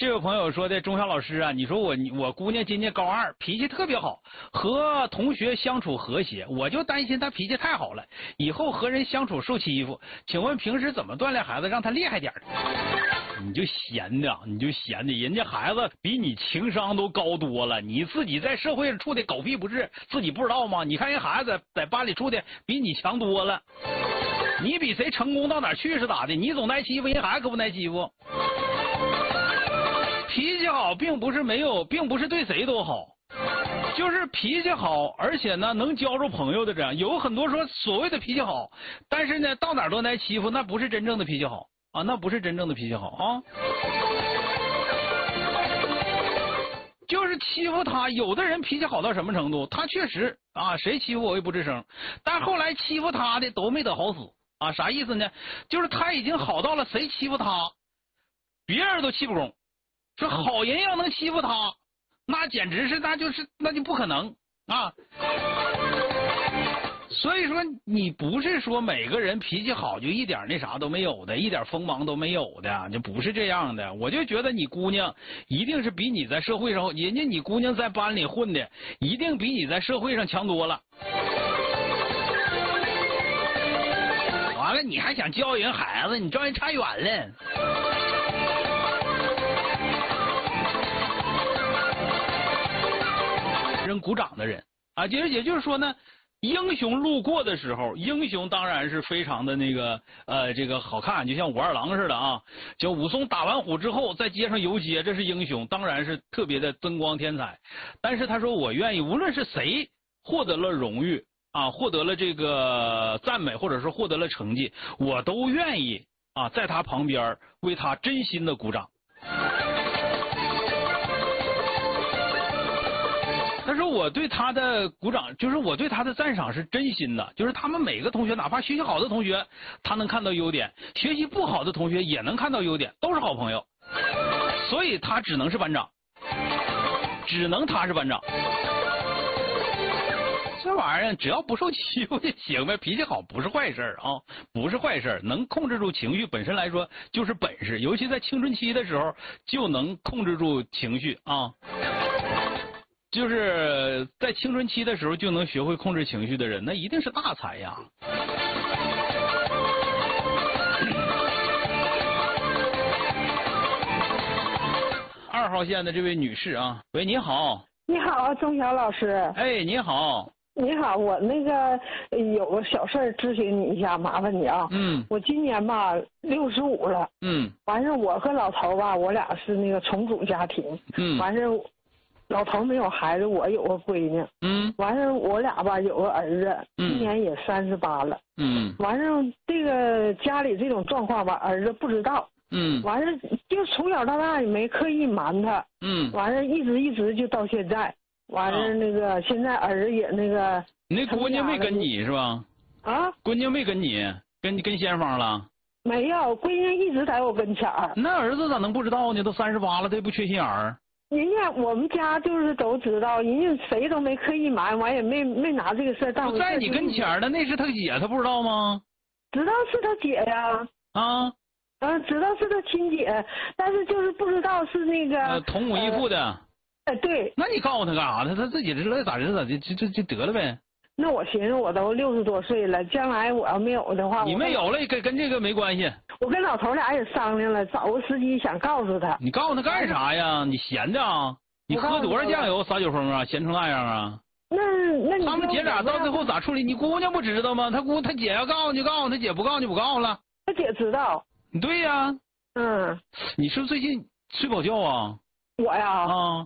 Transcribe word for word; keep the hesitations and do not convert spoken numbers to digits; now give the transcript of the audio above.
这位朋友说的，钟晓老师啊，你说我我姑娘今年高二，脾气特别好，和同学相处和谐，我就担心她脾气太好了，以后和人相处受欺负。请问平时怎么锻炼孩子，让他厉害点？你就闲的，你就闲的，人家孩子比你情商都高多了，你自己在社会上处的狗屁不是，自己不知道吗？你看人孩子在班里处的比你强多了，你比谁成功到哪去是咋的？你总挨欺负，人孩子可不挨欺负。脾气好并不是没有，并不是对谁都好，就是脾气好，而且呢能交着朋友的这样。有很多说所谓的脾气好，但是呢到哪都挨欺负，那不是真正的脾气好啊，那不是真正的脾气好啊。就是欺负他，有的人脾气好到什么程度？他确实啊，谁欺负我也不吱声，但后来欺负他的都没得好死啊。啥意思呢？就是他已经好到了，谁欺负他，别人都气不公。说好人要能欺负他，那简直是那就是那就不可能啊。所以说你不是说每个人脾气好就一点那啥都没有的，一点锋芒都没有的，就不是这样的。我就觉得你姑娘一定是比你在社会上，人家你姑娘在班里混的一定比你在社会上强多了。完了你还想教人孩子，你教人差远了。人鼓掌的人啊，其实也就是说呢，英雄路过的时候，英雄当然是非常的那个呃这个好看，就像武二郎似的啊。就武松打完虎之后在街上游街，这是英雄，当然是特别的增光添彩。但是他说我愿意，无论是谁获得了荣誉啊，获得了这个赞美，或者是获得了成绩，我都愿意啊在他旁边为他真心的鼓掌。他说我对他的鼓掌，就是我对他的赞赏是真心的，就是他们每个同学，哪怕学习好的同学他能看到优点，学习不好的同学也能看到优点，都是好朋友，所以他只能是班长，只能他是班长。这玩意儿只要不受欺负就行呗，脾气好不是坏事啊，不是坏事，能控制住情绪本身来说就是本事，尤其在青春期的时候就能控制住情绪啊。就是在青春期的时候就能学会控制情绪的人，那一定是大才呀。二号线的这位女士啊，喂，你好。 你好，钟晓老师。 哎，你好。 你好，我那个有个小事儿咨询你一下，麻烦你啊。 嗯。 我今年吧六十五了。 嗯。 完事我和老头吧，我俩是那个重组家庭。 嗯。 完事老头没有孩子，我有个闺女。 嗯。 完事我俩吧有个儿子，今年也三十八了。 嗯。 完事这个家里这种状况吧，儿子不知道。 嗯。 完事就从小到大也没刻意瞒他。 嗯。 完事一直一直就到现在。完事那个、哦、现在儿子也那个。 你那姑娘没跟你是吧？ 啊。 姑娘没跟你，跟跟先锋了。 没有，闺女一直在我跟前儿。 那儿子咋能不知道呢？都三十八了，他也不缺心眼儿。 人家我们家就是都知道，人家谁都没刻意瞒，完也没没拿这个事儿当回事。 不在你跟前的那是他姐，他不知道吗？ 知道是他姐呀。 啊。 啊，知道是他亲姐，但是就是不知道是那个。 呃，同母异父的。 哎、呃，对。 那你告诉他干啥呢？他自己知道咋知咋的，就就就得了呗。 那我寻思我都六十多岁了，将来我要没有的话， 你没有了跟跟这个没关系。 我跟老头俩也商量了，找个时机想告诉他。 你告诉他干啥呀？你闲的啊？你喝多少酱油撒酒疯啊？闲成那样啊？ 那那你他们姐俩到最后咋处理？你姑娘不知道吗？他姑他姐要告诉你就告诉他姐，不告诉就不告诉了。 他姐知道。 对呀。 嗯。 你是不是最近睡饱觉啊？ 我呀。 啊。